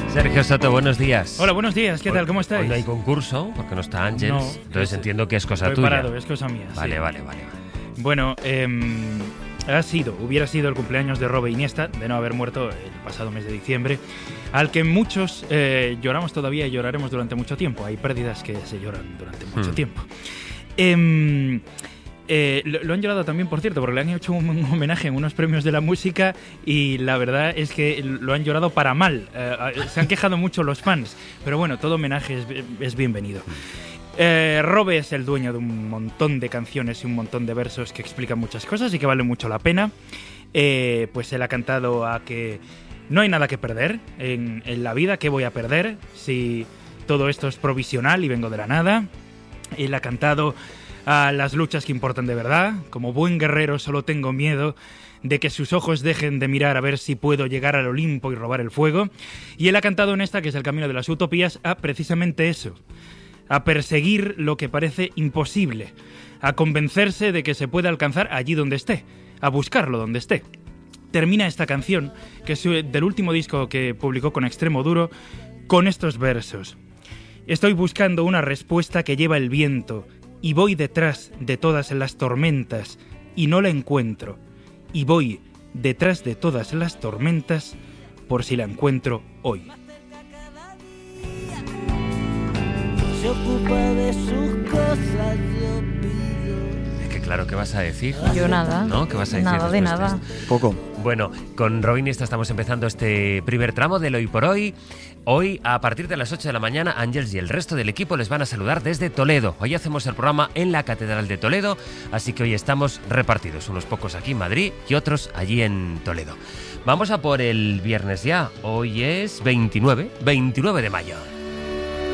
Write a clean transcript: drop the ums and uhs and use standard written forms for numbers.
Sergio Soto, buenos días. Hola, buenos días, ¿qué tal? ¿Cómo estáis? Hoy no hay concurso, porque no está Ángels, No, entonces entiendo que es cosa estoy tuya. parado, es cosa mía. Vale, sí. vale. Bueno, hubiera sido el cumpleaños de Robe Iniesta, de no haber muerto el pasado mes de diciembre, al que muchos lloramos todavía y lloraremos durante mucho tiempo. Hay pérdidas que se lloran durante mucho tiempo. Lo han llorado también, por cierto, porque le han hecho un homenaje en unos premios de la música y la verdad es que lo han llorado para mal. Se han quejado mucho los fans, pero bueno, todo homenaje es bienvenido. Robe es el dueño de un montón de canciones y un montón de versos que explican muchas cosas y que valen mucho la pena. Pues él ha cantado a que no hay nada que perder en la vida. ¿Qué voy a perder si todo esto es provisional y vengo de la nada? Él ha cantado a las luchas que importan de verdad. Como buen guerrero solo tengo miedo de que sus ojos dejen de mirar a ver si puedo llegar al Olimpo y robar el fuego. Y él ha cantado en esta, que es el camino de las utopías, a precisamente eso. A perseguir lo que parece imposible. A convencerse de que se puede alcanzar allí donde esté. A buscarlo donde esté. Termina esta canción, que es del último disco que publicó con Extremo Duro, con estos versos. Estoy buscando una respuesta que lleva el viento y voy detrás de todas las tormentas y no la encuentro. Y voy detrás de todas las tormentas por si la encuentro hoy. Se ocupa de sus cosas, yo pido. Es que claro, ¿qué vas a decir? Yo nada. ¿No? ¿Qué vas a decir? Nada de después nada. esto? Poco. Bueno, con Robe Iniesta estamos empezando este primer tramo del Hoy por Hoy. Hoy, a partir de las 8 de la mañana, Ángels y el resto del equipo les van a saludar desde Toledo. Hoy hacemos el programa en la Catedral de Toledo, así que hoy estamos repartidos, unos pocos aquí en Madrid y otros allí en Toledo. Vamos a por el viernes ya. Hoy es 29 de mayo.